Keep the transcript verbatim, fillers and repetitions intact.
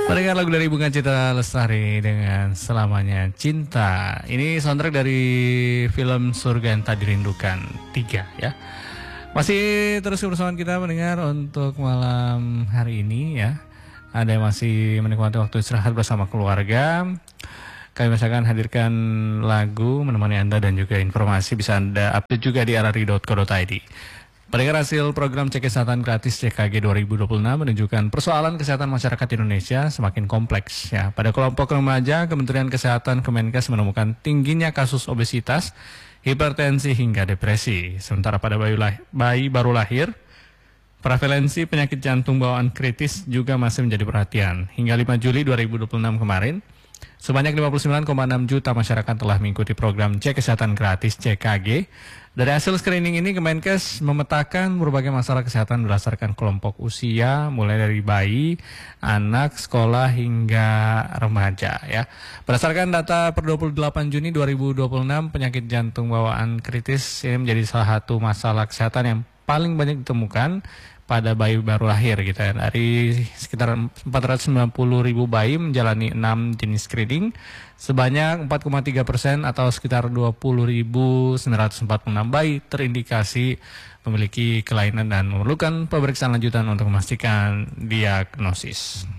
Mendengar lagu dari Bunga Citra Lestari dengan Selamanya Cinta. Ini soundtrack dari film Surga yang Tak Dirindukan tiga ya. Masih terus bersama kita mendengar untuk malam hari ini ya. Ada yang masih menikmati waktu istirahat bersama keluarga. Kami misalkan hadirkan lagu menemani Anda dan juga informasi bisa Anda update juga di r r i dot co dot i d. Pendengar, hasil program cek kesehatan gratis C K G dua ribu dua puluh enam menunjukkan persoalan kesehatan masyarakat Indonesia semakin kompleks. Ya, pada kelompok remaja, Kementerian Kesehatan Kemenkes menemukan tingginya kasus obesitas, hipertensi hingga depresi. Sementara pada bayi, lah, bayi baru lahir, prevalensi penyakit jantung bawaan kritis juga masih menjadi perhatian. Hingga lima Juli dua ribu dua puluh enam kemarin, sebanyak lima puluh sembilan koma enam juta masyarakat telah mengikuti program cek kesehatan gratis C K G. Dari hasil screening ini, Kemenkes memetakan berbagai masalah kesehatan berdasarkan kelompok usia, mulai dari bayi, anak, sekolah, hingga remaja. Ya. Berdasarkan data per dua puluh delapan Juni dua ribu dua puluh enam, penyakit jantung bawaan kritis ini menjadi salah satu masalah kesehatan yang paling banyak ditemukan pada bayi baru lahir gitu ya. Dari sekitar empat ratus sembilan puluh ribu bayi menjalani enam jenis screening, sebanyak empat koma tiga persen atau sekitar dua puluh ribu sembilan ratus empat puluh enam bayi terindikasi memiliki kelainan dan memerlukan pemeriksaan lanjutan untuk memastikan diagnosis.